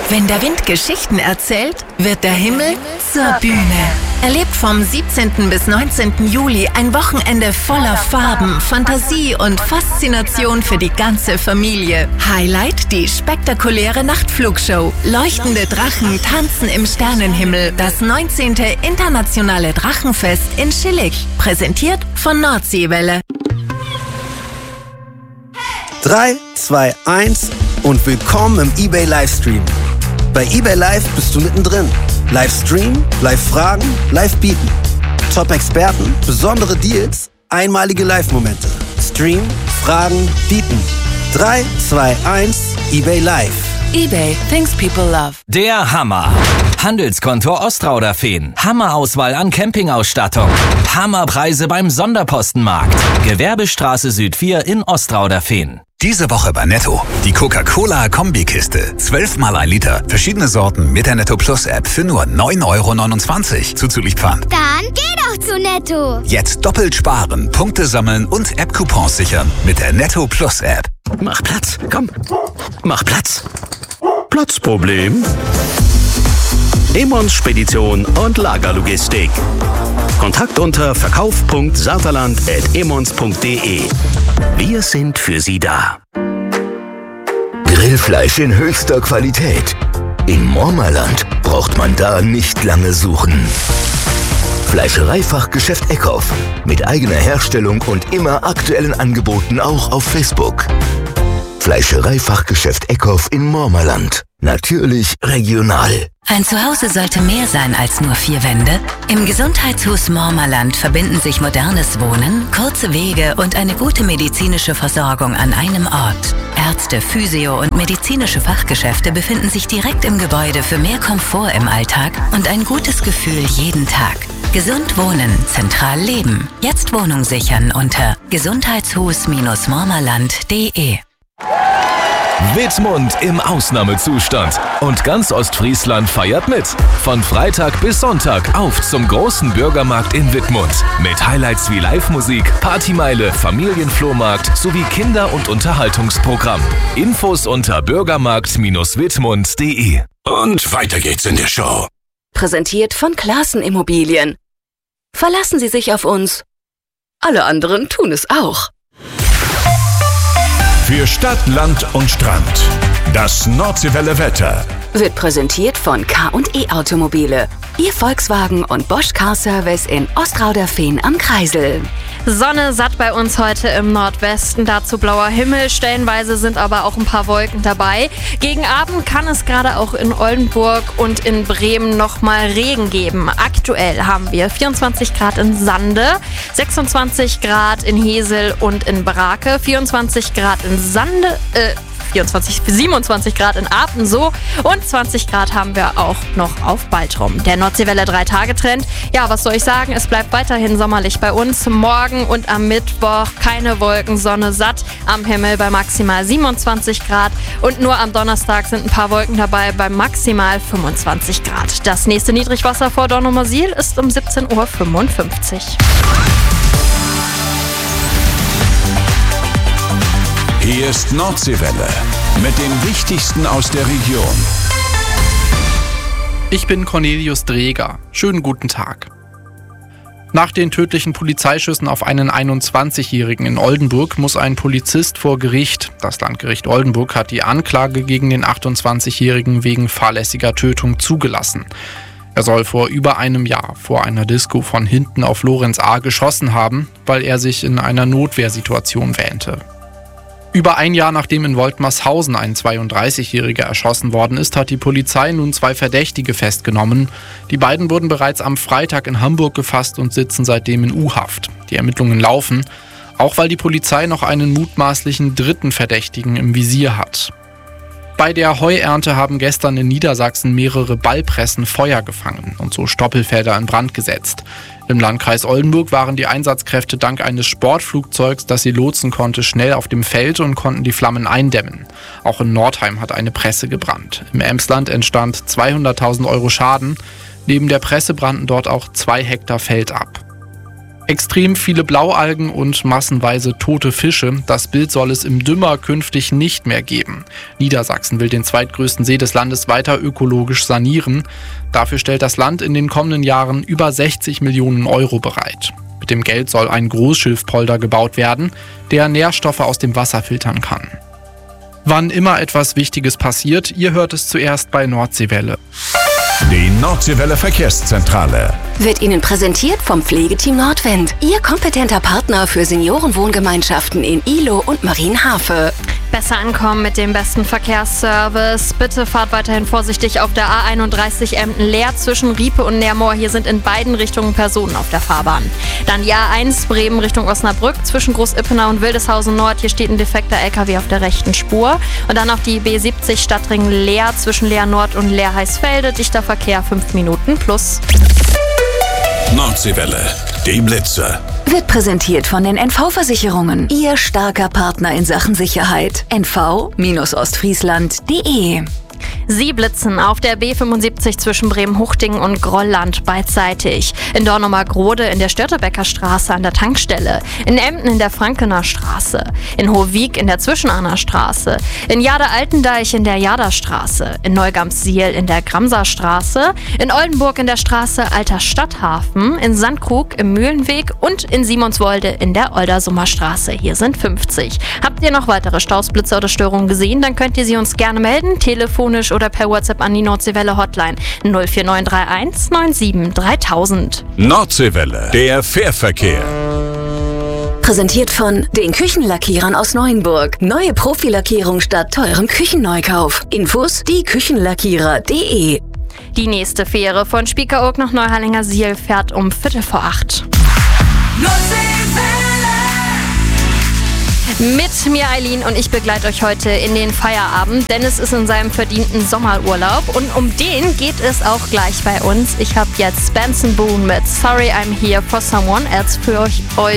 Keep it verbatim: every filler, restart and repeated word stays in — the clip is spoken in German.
Wenn der Wind Geschichten erzählt, wird der Himmel zur Bühne. Erlebt vom siebzehnten bis neunzehnten Juli ein Wochenende voller Farben, Fantasie und Faszination für die ganze Familie. Highlight die spektakuläre Nachtflugshow. Leuchtende Drachen tanzen im Sternenhimmel. Das neunzehnte Internationale Drachenfest in Schillig. Präsentiert von Nordseewelle. drei, zwei, eins und willkommen im eBay Livestream. Bei eBay Live bist du mittendrin. Livestream, Live-Fragen, Live-Bieten. Top-Experten, besondere Deals, einmalige Live-Momente. Stream, Fragen, Bieten. drei, zwei, eins, eBay Live. eBay, things people love. Der Hammer. Handelskontor Ostrauderfehn. Hammerauswahl an Campingausstattung. Hammerpreise beim Sonderpostenmarkt. Gewerbestraße Süd vier in Ostrauderfehn. Diese Woche bei Netto. Die Coca-Cola-Kombikiste. zwölf mal ein Liter. Verschiedene Sorten mit der Netto Plus App für nur neun Euro neunundzwanzig. Zuzüglich Pfand. Dann geh doch zu Netto. Jetzt doppelt sparen, Punkte sammeln und App-Coupons sichern mit der Netto Plus App. Mach Platz, komm. Mach Platz. Platzproblem? Emons Spedition und Lagerlogistik. Kontakt unter verkauf punkt saterland at emons punkt de. Wir sind für Sie da. Grillfleisch in höchster Qualität. In Mormerland braucht man da nicht lange suchen. Fleischereifachgeschäft Eckhoff. Mit eigener Herstellung und immer aktuellen Angeboten auch auf Facebook. Fleischereifachgeschäft Eckhoff in Mormerland. Natürlich regional. Ein Zuhause sollte mehr sein als nur vier Wände. Im Gesundheitshus Mormerland verbinden sich modernes Wohnen, kurze Wege und eine gute medizinische Versorgung an einem Ort. Ärzte, Physio- und medizinische Fachgeschäfte befinden sich direkt im Gebäude für mehr Komfort im Alltag und ein gutes Gefühl jeden Tag. Gesund wohnen, zentral leben. Jetzt Wohnung sichern unter gesundheitshus mormerland punkt de. Wittmund im Ausnahmezustand und ganz Ostfriesland feiert mit. Von Freitag bis Sonntag auf zum großen Bürgermarkt in Wittmund. Mit Highlights wie Live-Musik, Partymeile, Familienflohmarkt sowie Kinder- und Unterhaltungsprogramm. Infos unter bürgermarkt wittmund punkt de. Und weiter geht's in der Show. Präsentiert von Classen Immobilien. Verlassen Sie sich auf uns. Alle anderen tun es auch. Für Stadt, Land und Strand. Das Nordseewelle Wetter Wird präsentiert von K und E Automobile. Ihr Volkswagen und Bosch Car Service in Ostrauderfehn am Kreisel. Sonne satt bei uns heute im Nordwesten, dazu blauer Himmel, stellenweise sind aber auch ein paar Wolken dabei. Gegen Abend kann es gerade auch in Oldenburg und in Bremen nochmal Regen geben. Aktuell haben wir vierundzwanzig Grad in Sande, sechsundzwanzig Grad in Hesel und in Brake, vierundzwanzig Grad in Sande, äh, vierundzwanzig, siebenundzwanzig Grad in Apensow und zwanzig Grad haben wir auch noch auf Baltrum. Der Nordseewelle drei Tage Trend. Ja, was soll ich sagen? Es bleibt weiterhin sommerlich bei uns. Morgen und am Mittwoch keine Wolken, Sonne satt am Himmel bei maximal siebenundzwanzig Grad. Und nur am Donnerstag sind ein paar Wolken dabei bei maximal fünfundzwanzig Grad. Das nächste Niedrigwasser vor Dornumersiel ist um siebzehn Uhr fünfundfünfzig. Hier ist Nordseewelle mit dem Wichtigsten aus der Region. Ich bin Cornelius Dreger. Schönen guten Tag. Nach den tödlichen Polizeischüssen auf einen einundzwanzigjährigen in Oldenburg muss ein Polizist vor Gericht. Das Landgericht Oldenburg hat die Anklage gegen den achtundzwanzigjährigen wegen fahrlässiger Tötung zugelassen. Er soll vor über einem Jahr vor einer Disco von hinten auf Lorenz A. geschossen haben, weil er sich in einer Notwehrsituation wähnte. Über ein Jahr nachdem in Woltmershausen ein zweiunddreißigjähriger erschossen worden ist, hat die Polizei nun zwei Verdächtige festgenommen. Die beiden wurden bereits am Freitag in Hamburg gefasst und sitzen seitdem in U-Haft. Die Ermittlungen laufen, auch weil die Polizei noch einen mutmaßlichen dritten Verdächtigen im Visier hat. Bei der Heuernte haben gestern in Niedersachsen mehrere Ballpressen Feuer gefangen und so Stoppelfelder in Brand gesetzt. Im Landkreis Oldenburg waren die Einsatzkräfte dank eines Sportflugzeugs, das sie lotsen konnte, schnell auf dem Feld und konnten die Flammen eindämmen. Auch in Nordheim hat eine Presse gebrannt. Im Emsland entstand zweihunderttausend Euro Schaden. Neben der Presse brannten dort auch zwei Hektar Feld ab. Extrem viele Blaualgen und massenweise tote Fische. Das Bild soll es im Dümmer künftig nicht mehr geben. Niedersachsen will den zweitgrößten See des Landes weiter ökologisch sanieren. Dafür stellt das Land in den kommenden Jahren über sechzig Millionen Euro bereit. Mit dem Geld soll ein Großschilfpolder gebaut werden, der Nährstoffe aus dem Wasser filtern kann. Wann immer etwas Wichtiges passiert, ihr hört es zuerst bei Nordseewelle. Die Nordseewelle Verkehrszentrale Wird Ihnen präsentiert vom Pflegeteam Nordwind. Ihr kompetenter Partner für Seniorenwohngemeinschaften in Ihlow und Marienhafe. Besser ankommen mit dem besten Verkehrsservice. Bitte fahrt weiterhin vorsichtig auf der A einunddreißig Emden-Leer zwischen Riepe und Neermoor. Hier sind in beiden Richtungen Personen auf der Fahrbahn. Dann die A eins Bremen Richtung Osnabrück zwischen Groß-Ippenau und Wildeshausen Nord. Hier steht ein defekter L K W auf der rechten Spur. Und dann noch die B siebzig Stadtring Leer zwischen Leer Nord und Leer Heißfelde. Dichter Verkehr fünf Minuten plus. Nordseewelle, die Blitze. Wird präsentiert von den N V-Versicherungen. Ihr starker Partner in Sachen Sicherheit. N V Ostfriesland punkt de. Sie blitzen auf der B fünfundsiebzig zwischen Bremen-Huchtingen und Grolland beidseitig. In Dornumer-Grode in der Störtebecker Straße an der Tankstelle. In Emden in der Frankener Straße. In Hohwig in der Zwischenahner Straße. In Jade-Altendeich in der Jaderstraße. In Neugamsiel in der Gramser Straße. In Oldenburg in der Straße Alter Stadthafen. In Sandkrug im Mühlenweg und in Simonswolde in der Oldersummer Straße. Hier sind fünfzig. Habt ihr noch weitere Staus, Blitze oder Störungen gesehen? Dann könnt ihr sie uns gerne melden. Telefonisch oder per WhatsApp an die Nordseewelle Hotline null vier neun drei eins neun sieben dreitausend. Nordseewelle, der Fährverkehr. Präsentiert von den Küchenlackierern aus Neuenburg. Neue Profilackierung statt teurem Küchenneukauf. Infos die Küchenlackierer punkt de. Die nächste Fähre von Spiekeroog nach Neuharlinger Siel fährt um Viertel vor acht. Mit mir Eileen und ich begleite euch heute in den Feierabend. Dennis ist in seinem verdienten Sommerurlaub und um den geht es auch gleich bei uns. Ich habe jetzt Benson Boone mit Sorry I'm Here for Someone Else für euch